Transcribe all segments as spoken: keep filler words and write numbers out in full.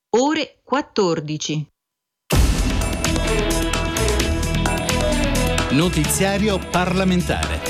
ore quattordici. Notiziario parlamentare.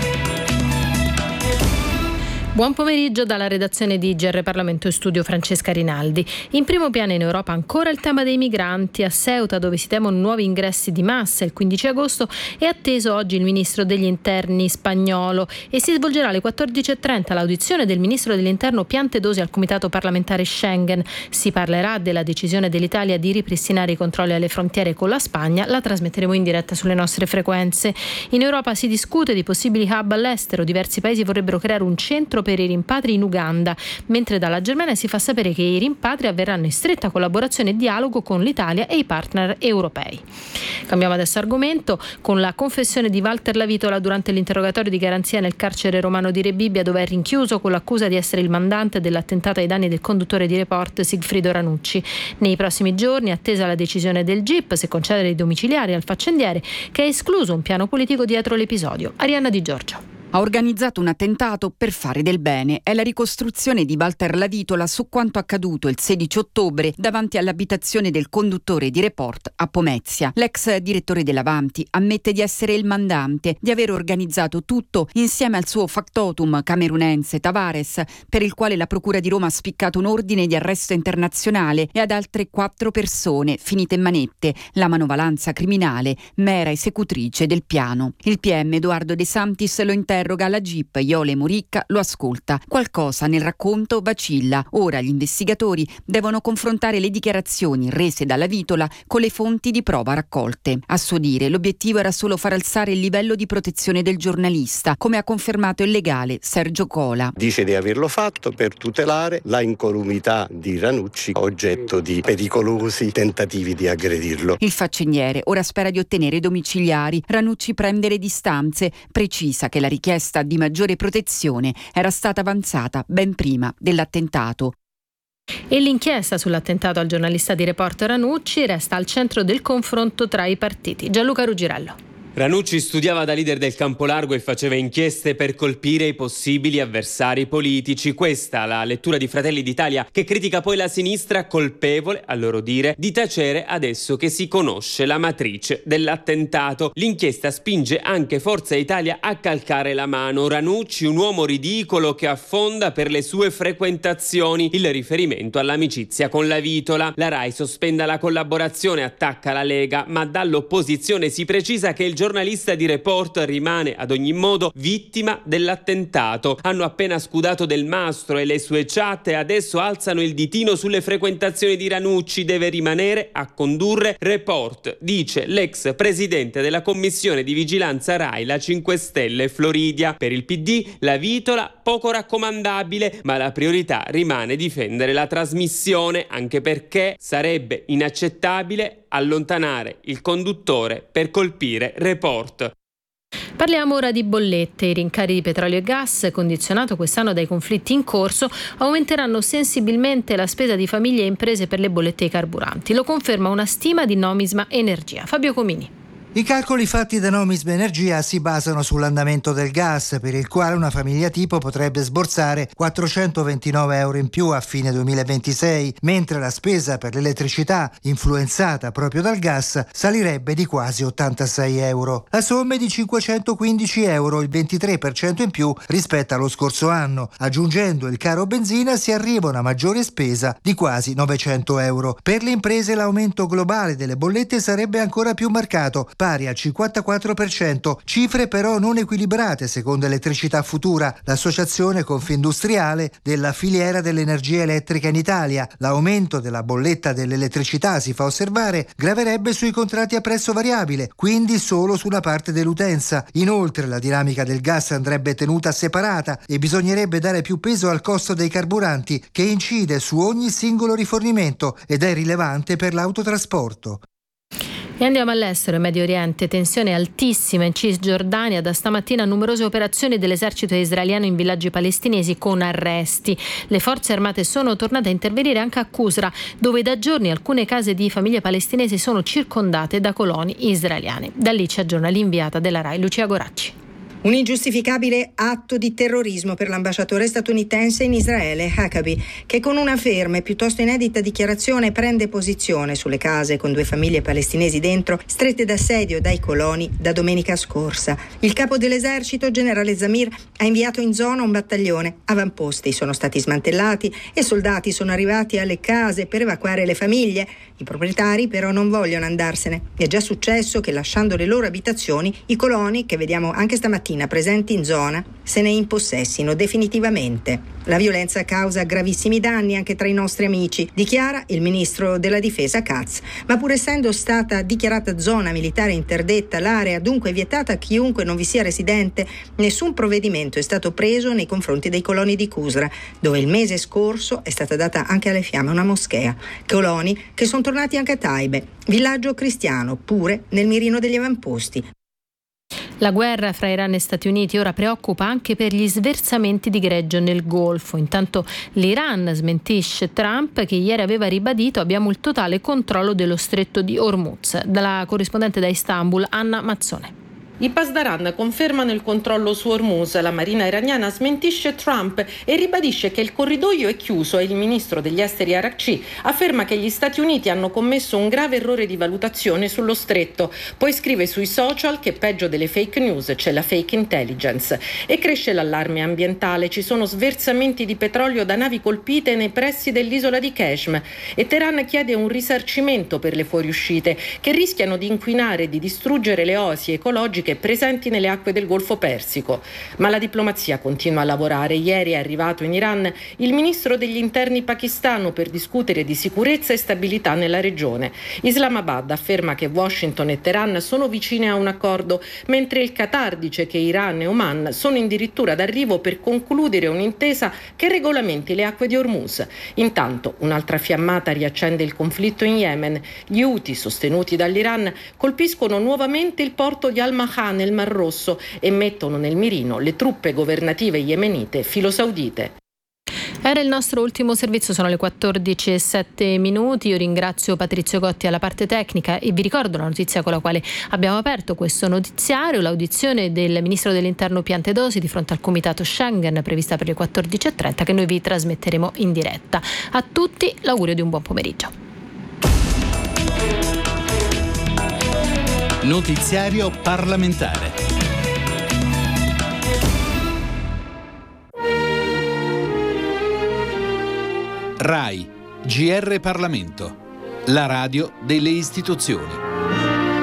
Buon pomeriggio dalla redazione di G R Parlamento e Studio, Francesca Rinaldi. In primo piano in Europa ancora il tema dei migranti. A Ceuta, dove si temono nuovi ingressi di massa il quindici agosto, è atteso oggi il ministro degli interni spagnolo e si svolgerà alle quattordici e trenta l'audizione del ministro dell'interno Piantedosi al Comitato parlamentare Schengen. Si parlerà della decisione dell'Italia di ripristinare i controlli alle frontiere con la Spagna. La trasmetteremo in diretta sulle nostre frequenze. In Europa si discute di possibili hub all'estero. Diversi paesi vorrebbero creare un centro per i rimpatri in Uganda, mentre dalla Germania si fa sapere che i rimpatri avverranno in stretta collaborazione e dialogo con l'Italia e i partner europei. Cambiamo adesso argomento con la confessione di Walter Lavitola durante l'interrogatorio di garanzia nel carcere romano di Rebibbia, dove è rinchiuso con l'accusa di essere il mandante dell'attentato ai danni del conduttore di Report Sigfrido Ranucci. Nei prossimi giorni è attesa la decisione del G I P se concedere i domiciliari al faccendiere, che ha escluso un piano politico dietro l'episodio. Arianna Di Giorgio. Ha organizzato un attentato per fare del bene. È la ricostruzione di Walter Lavitola su quanto accaduto il sedici ottobre davanti all'abitazione del conduttore di Report a Pomezia. L'ex direttore dell'Avanti ammette di essere il mandante, di aver organizzato tutto insieme al suo factotum camerunense Tavares, per il quale la Procura di Roma ha spiccato un ordine di arresto internazionale, e ad altre quattro persone finite in manette, la manovalanza criminale, mera esecutrice del piano. Il P M Edoardo De Santis lo interroga alla G I P, Iole Muricca lo ascolta. Qualcosa nel racconto vacilla. Ora gli investigatori devono confrontare le dichiarazioni rese dalla Vitola con le fonti di prova raccolte. A suo dire, l'obiettivo era solo far alzare il livello di protezione del giornalista, come ha confermato il legale Sergio Cola. Dice di averlo fatto per tutelare la incolumità di Ranucci, oggetto di pericolosi tentativi di aggredirlo. Il faccendiere ora spera di ottenere i domiciliari. Ranucci prende le distanze, precisa che la richiesta di maggiore protezione era stata avanzata ben prima dell'attentato. E l'inchiesta sull'attentato al giornalista di Report Ranucci resta al centro del confronto tra i partiti. Gianluca Rugirello. Ranucci studiava da leader del campo largo e faceva inchieste per colpire i possibili avversari politici. Questa la lettura di Fratelli d'Italia, che critica poi la sinistra, colpevole, a loro dire, di tacere adesso che si conosce la matrice dell'attentato. L'inchiesta spinge anche Forza Italia a calcare la mano. Ranucci, un uomo ridicolo che affonda per le sue frequentazioni. Il riferimento all'amicizia con la Vitola. La Rai sospenda la collaborazione, attacca la Lega, ma dall'opposizione si precisa che il giornalista di Report rimane ad ogni modo vittima dell'attentato. Hanno appena scudato Del Mastro e le sue chat e adesso alzano il ditino sulle frequentazioni di Ranucci. Deve rimanere a condurre Report, dice l'ex presidente della commissione di vigilanza Rai, la cinque Stelle Floridia. Per il P D la Vitola poco raccomandabile, ma la priorità rimane difendere la trasmissione, anche perché sarebbe inaccettabile allontanare il conduttore per colpire Report. Parliamo ora di bollette. I rincari di petrolio e gas, condizionato quest'anno dai conflitti in corso, aumenteranno sensibilmente la spesa di famiglie e imprese per le bollette e i carburanti. Lo conferma una stima di Nomisma Energia. Fabio Comini. I calcoli fatti da Nomisma Energia si basano sull'andamento del gas, per il quale una famiglia tipo potrebbe sborsare quattrocentoventinove euro in più a fine duemilaventisei, mentre la spesa per l'elettricità, influenzata proprio dal gas, salirebbe di quasi ottantasei euro. La somma è di cinquecentoquindici euro, il ventitré per cento in più rispetto allo scorso anno. Aggiungendo il caro benzina si arriva a una maggiore spesa di quasi novecento euro. Per le imprese l'aumento globale delle bollette sarebbe ancora più marcato, pari al cinquantaquattro per cento, cifre però non equilibrate secondo Elettricità Futura, l'associazione confindustriale della filiera dell'energia elettrica in Italia. L'aumento della bolletta dell'elettricità, si fa osservare, graverebbe sui contratti a prezzo variabile, quindi solo sulla parte dell'utenza. Inoltre la dinamica del gas andrebbe tenuta separata e bisognerebbe dare più peso al costo dei carburanti, che incide su ogni singolo rifornimento ed è rilevante per l'autotrasporto. E andiamo all'estero, in Medio Oriente, tensione altissima in Cisgiordania, da stamattina numerose operazioni dell'esercito israeliano in villaggi palestinesi con arresti. Le forze armate sono tornate a intervenire anche a Qusra, dove da giorni alcune case di famiglie palestinesi sono circondate da coloni israeliane. Da lì ci aggiorna l'inviata della Rai Lucia Goracci. Un ingiustificabile atto di terrorismo per l'ambasciatore statunitense in Israele, Huckabee, che con una ferma e piuttosto inedita dichiarazione prende posizione sulle case con due famiglie palestinesi dentro, strette d'assedio dai coloni da domenica scorsa. Il capo dell'esercito, generale Zamir, ha inviato in zona un battaglione. Avamposti sono stati smantellati e soldati sono arrivati alle case per evacuare le famiglie. I proprietari però non vogliono andarsene. È già successo che, lasciando le loro abitazioni, i coloni, che vediamo anche stamattina presenti in zona, se ne impossessino definitivamente. La violenza causa gravissimi danni anche tra i nostri amici, dichiara il ministro della difesa Katz. Ma pur essendo stata dichiarata zona militare interdetta, l'area dunque vietata a chiunque non vi sia residente, nessun provvedimento è stato preso nei confronti dei coloni di Qusra, dove il mese scorso è stata data anche alle fiamme una moschea. Coloni che sono tornati anche a Taibe, villaggio cristiano, pure nel mirino degli avamposti. La guerra fra Iran e Stati Uniti ora preoccupa anche per gli sversamenti di greggio nel Golfo. Intanto l'Iran smentisce Trump, che ieri aveva ribadito: abbiamo il totale controllo dello stretto di Hormuz. Dalla corrispondente da Istanbul, Anna Mazzone. I Pasdaran confermano il controllo su Hormuz, la marina iraniana smentisce Trump e ribadisce che il corridoio è chiuso e il ministro degli esteri Arakci afferma che gli Stati Uniti hanno commesso un grave errore di valutazione sullo stretto, poi scrive sui social che peggio delle fake news c'è la fake intelligence e cresce l'allarme ambientale. Ci sono sversamenti di petrolio da navi colpite nei pressi dell'isola di Kashmir e Teheran chiede un risarcimento per le fuoriuscite che rischiano di inquinare e di distruggere le oasi ecologiche presenti nelle acque del Golfo Persico. Ma la diplomazia continua a lavorare. Ieri è arrivato in Iran il ministro degli interni pakistano per discutere di sicurezza e stabilità nella regione. Islamabad afferma che Washington e Teheran sono vicine a un accordo, mentre il Qatar dice che Iran e Oman sono addirittura d'arrivo per concludere un'intesa che regolamenti le acque di Hormuz. Intanto un'altra fiammata riaccende il conflitto in Yemen. Gli Houthi, sostenuti dall'Iran, colpiscono nuovamente il porto di Al-Mahra nel Mar Rosso e mettono nel mirino le truppe governative yemenite filosaudite. Era il nostro ultimo servizio, sono le quattordici e sette minuti. Io ringrazio Patrizio Gotti alla parte tecnica e vi ricordo la notizia con la quale abbiamo aperto questo notiziario: l'audizione del ministro dell'interno Piantedosi di fronte al comitato Schengen prevista per le quattordici e trenta, che noi vi trasmetteremo in diretta. A tutti l'augurio di un buon pomeriggio. Notiziario parlamentare. RAI, G R Parlamento, la radio delle istituzioni.